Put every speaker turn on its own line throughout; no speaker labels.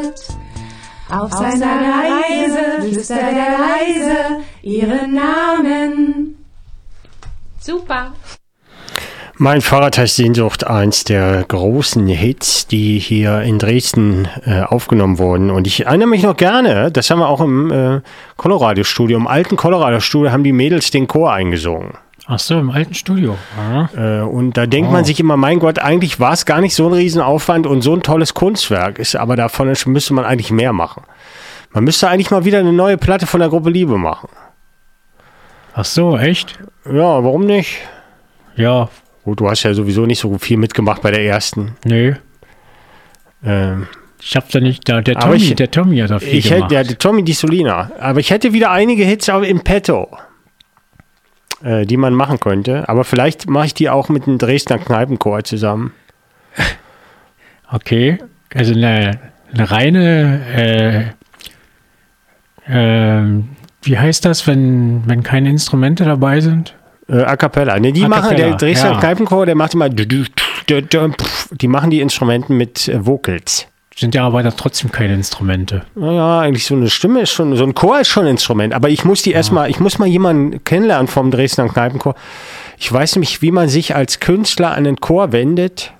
Auf seiner Reise flüstert er leise ihren Namen.
Super.
Mein Fahrrad heißt Sehnsucht, eins der großen Hits, die hier in Dresden aufgenommen wurden. Und ich erinnere mich noch gerne, das haben wir auch im Colorado-Studio, im alten Colorado-Studio haben die Mädels den Chor eingesungen.
Ach so, im alten Studio.
Und da denkt man sich immer, mein Gott, eigentlich war es gar nicht so ein Riesenaufwand und so ein tolles Kunstwerk, aber davon müsste man eigentlich mehr machen. Man müsste eigentlich mal wieder eine neue Platte von der Gruppe Liebe machen.
Ach so, echt?
Ja, warum nicht?
Ja.
Gut, du hast ja sowieso nicht so viel mitgemacht bei der ersten.
Nee. Ich hab da nicht, der Tommy hat da viel gemacht.
Der Tommy Di Solina. Aber ich hätte wieder einige Hits im Petto, die man machen könnte. Aber vielleicht mache ich die auch mit dem Dresdner Kneipenchor zusammen.
Okay. Also eine reine, wie heißt das, wenn keine Instrumente dabei sind?
A cappella. Ne, die machen, der Dresdner Kneipenchor, der macht immer, die machen die Instrumenten mit Vocals.
Sind ja aber da trotzdem keine Instrumente.
Naja, eigentlich so eine Stimme ist schon, so ein Chor ist schon ein Instrument, aber ich muss ich muss mal jemanden kennenlernen vom Dresdner Kneipenchor. Ich weiß nämlich, wie man sich als Künstler an den Chor wendet,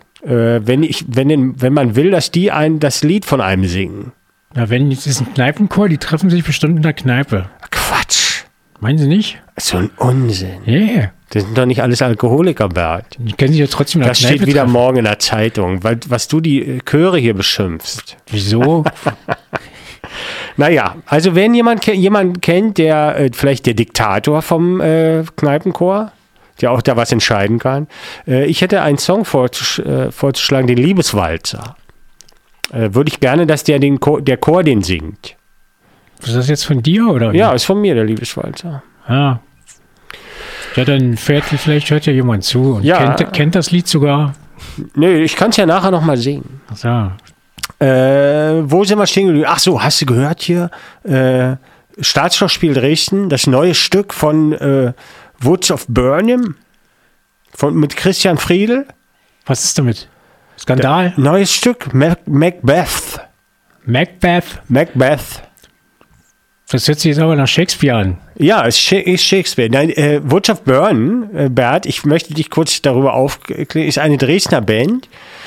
wenn man will, dass die das Lied von einem singen.
Ja, das ist ein Kneipenchor, die treffen sich bestimmt in der Kneipe.
Quatsch.
Meinen Sie nicht?
So ein Unsinn.
Yeah.
Das sind doch nicht alles Alkoholiker, Bert.
Die können sich ja trotzdem in der Kneipe
Das steht wieder
treffen.
morgen in der Zeitung, was du die Chöre hier beschimpfst.
Wieso?
Naja, also wenn jemand kennt, der vielleicht der Diktator vom Kneipenchor, der auch da was entscheiden kann, ich hätte einen Song vorzuschlagen, den Liebeswalzer. Würde ich gerne, dass der Chor den singt.
Ist das jetzt von dir, oder?
Ja, ist von mir, der Liebeswalzer.
Ah. Ja, dann vielleicht hört ja jemand zu und kennt das Lied sogar.
Nö, ich kann es ja nachher nochmal singen.
Ach so.
Wo sind wir stehen geblieben? Ach so, hast du gehört hier? Staatsschauspiel Dresden, das neue Stück von Woods of Burnham mit Christian Friedel.
Was ist damit? Skandal?
Neues Stück, Macbeth.
Macbeth. Das hört sich jetzt aber nach Shakespeare an.
Ja, es ist Shakespeare. Nein, Woods of Burnham, Bert, ich möchte dich kurz darüber aufklären, ist eine Dresdner Band,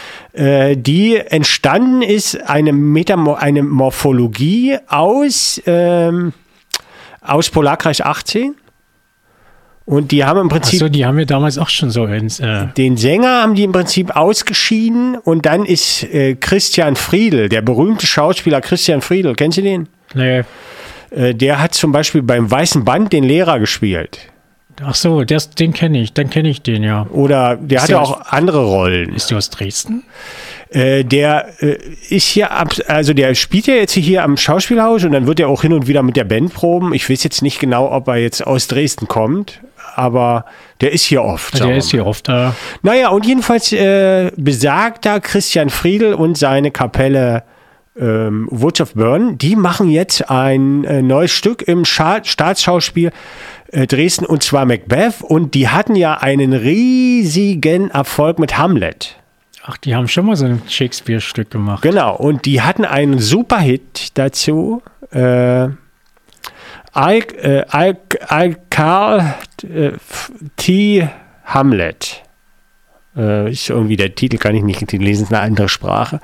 die entstanden ist, eine Morphologie aus Polarkreis 18. Und die haben im Prinzip.
Achso, die haben wir damals auch schon so
den Sänger haben die im Prinzip ausgeschieden und dann ist Christian Friedel, der berühmte Schauspieler Christian Friedel, kennst du den?
Nee.
Der hat zum Beispiel beim Weißen Band den Lehrer gespielt.
Ach so, den kenne ich, dann kenne ich den, ja.
Oder der hatte auch andere Rollen.
Ist der aus Dresden?
Der ist hier, der spielt ja jetzt hier am Schauspielhaus und dann wird er auch hin und wieder mit der Band proben. Ich weiß jetzt nicht genau, ob er jetzt aus Dresden kommt, aber der ist hier oft.
Der ist hier oft.
Naja, und jedenfalls besagter Christian Friedel und seine Kapelle Woods of Burnham, die machen jetzt ein neues Stück im Staatsschauspiel Dresden und zwar Macbeth und die hatten ja einen riesigen Erfolg mit Hamlet.
Ach, die haben schon mal so ein Shakespeare-Stück gemacht.
Genau, und die hatten einen Superhit dazu. Carl T. Hamlet. Ist irgendwie der Titel, kann ich nicht lesen, ist eine andere Sprache.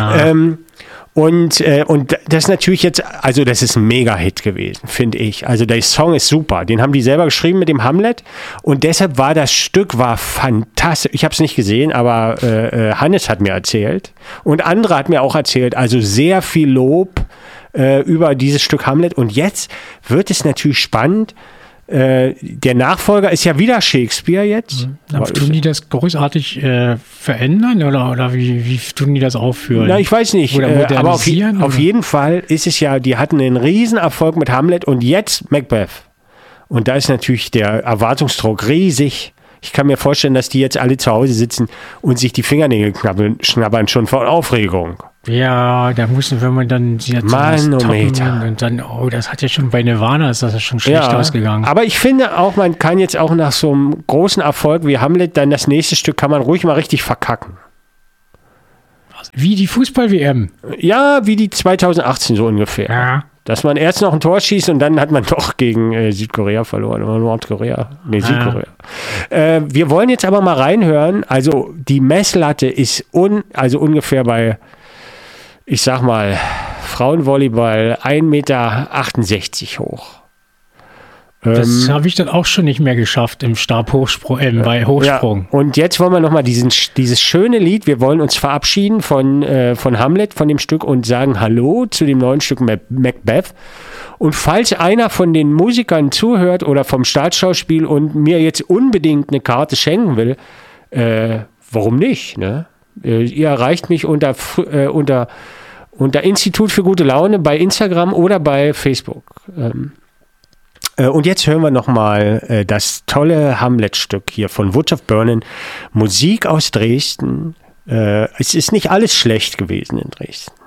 Und das ist natürlich jetzt, also das ist ein Mega-Hit gewesen, finde ich. Also der Song ist super, den haben die selber geschrieben mit dem Hamlet und deshalb war das Stück fantastisch. Ich habe es nicht gesehen, aber Hannes hat mir erzählt und andere hat mir auch erzählt, also sehr viel Lob über dieses Stück Hamlet und jetzt wird es natürlich spannend. Der Nachfolger ist ja wieder Shakespeare jetzt.
Aber tun die das großartig verändern oder wie tun die das aufführen?
Na, ich weiß nicht. Aber auf jeden Fall ist es ja, die hatten einen riesen Erfolg mit Hamlet und jetzt Macbeth. Und da ist natürlich der Erwartungsdruck riesig. Ich kann mir vorstellen, dass die jetzt alle zu Hause sitzen und sich die Fingernägel schnabbern schon vor Aufregung.
Ja, da müssen, wenn man dann
Manometer.
und dann, das hat ja schon bei Nirvana, ist das ja schon schlecht ausgegangen.
Aber ich finde auch, man kann jetzt auch nach so einem großen Erfolg wie Hamlet, dann das nächste Stück kann man ruhig mal richtig verkacken.
Wie die Fußball-WM.
Ja, wie die 2018 so ungefähr.
Ja.
Dass man erst noch ein Tor schießt und dann hat man doch gegen Südkorea verloren oder Nordkorea. Nee, Südkorea. Wir wollen jetzt aber mal reinhören. Also die Messlatte ist ungefähr bei, ich sag mal, Frauenvolleyball 1,68 Meter hoch.
Das habe ich dann auch schon nicht mehr geschafft im Stabhochsprung, bei Hochsprung.
Ja. Und jetzt wollen wir nochmal dieses schöne Lied, wir wollen uns verabschieden von Hamlet, von dem Stück und sagen Hallo zu dem neuen Stück Macbeth. Und falls einer von den Musikern zuhört oder vom Staatsschauspiel und mir jetzt unbedingt eine Karte schenken will, warum nicht? Ne? Ihr erreicht mich unter Institut für gute Laune bei Instagram oder bei Facebook. Und jetzt hören wir nochmal das tolle Hamlet-Stück hier von Woods of Burnen. Musik aus Dresden. Es ist nicht alles schlecht gewesen in Dresden.